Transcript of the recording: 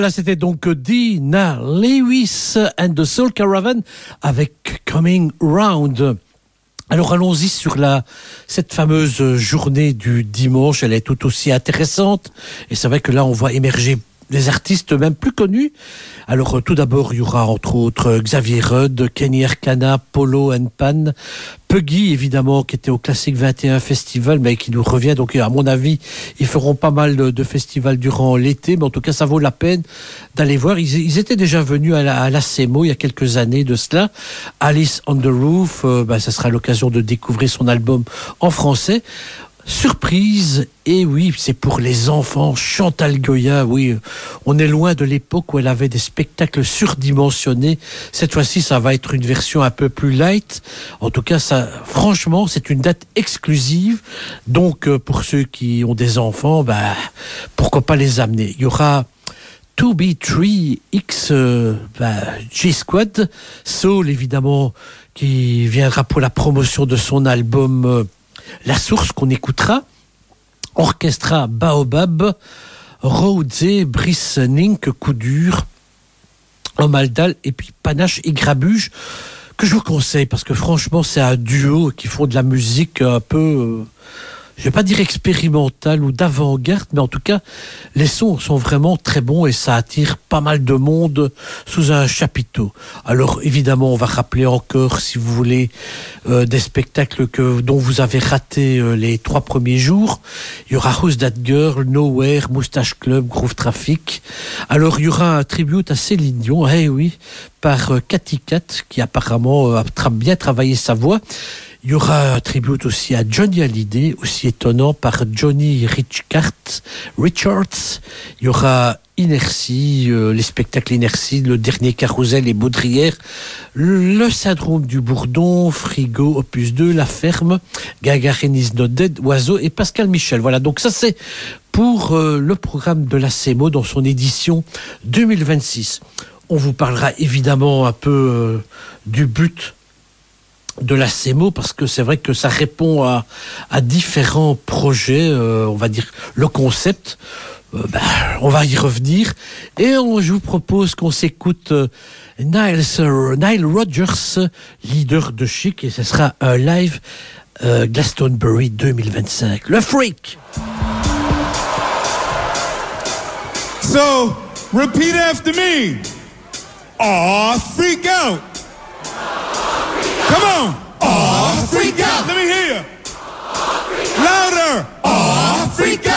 Voilà, c'était donc Dina Lewis and the Soul Caravan avec Coming Round. Alors allons-y sur cette fameuse journée du dimanche, elle est tout aussi intéressante et c'est vrai que là on voit émerger des artistes même plus connus. Alors tout d'abord il y aura entre autres Xavier Rudd, Kenny Arcana, Polo and Pan, Puggy évidemment qui était au Classic 21 Festival mais qui nous revient, donc à mon avis ils feront pas mal de festivals durant l'été, mais en tout cas ça vaut la peine d'aller voir. Ils étaient déjà venus à la CEMO il y a quelques années de cela. Alice on the Roof, ça sera l'occasion de découvrir son album en français. Surprise, et oui, c'est pour les enfants. Chantal Goya, oui, on est loin de l'époque où elle avait des spectacles surdimensionnés. Cette fois-ci, ça va être une version un peu plus light. En tout cas, ça, franchement, c'est une date exclusive. Donc, pour ceux qui ont des enfants, pourquoi pas les amener. Il y aura 2B3X G-Squad, Soul évidemment, qui viendra pour la promotion de son album La Source qu'on écoutera, Orchestra Baobab, Rhodes, Brice Nink, Coup Dur, Omaldal et puis Panache et Grabuge, que je vous conseille parce que franchement c'est un duo qui font de la musique un peu... je vais pas dire expérimental ou d'avant-garde, mais en tout cas, les sons sont vraiment très bons et ça attire pas mal de monde sous un chapiteau. Alors, évidemment, on va rappeler encore, si vous voulez, des spectacles dont vous avez raté les 3 premiers jours. Il y aura Who's That Girl, Nowhere, Moustache Club, Groove Traffic. Alors, il y aura un tribute à Céline Dion, par Cathy Cat, qui apparemment a bien travaillé sa voix. Il y aura un tribute aussi à Johnny Hallyday, aussi étonnant, par Johnny Richards. Il y aura Inertie, les spectacles Inertie, le dernier Carousel et Baudrière, le Syndrome du Bourdon, Frigo, Opus 2, La Ferme, Gagarin is not dead, Oiseau et Pascal Michel. Voilà, donc ça c'est pour le programme de la CEMO dans son édition 2026. On vous parlera évidemment un peu du but de la CEMO, parce que c'est vrai que ça répond à différents projets, on va dire le concept, on va y revenir, et je vous propose qu'on s'écoute Nile Rodgers, leader de Chic, et ce sera un live Glastonbury 2025, le Freak. So, repeat after me. Aw, freak out. Come on. Aw, freak out. Let me hear you. Louder. Aw, freak out.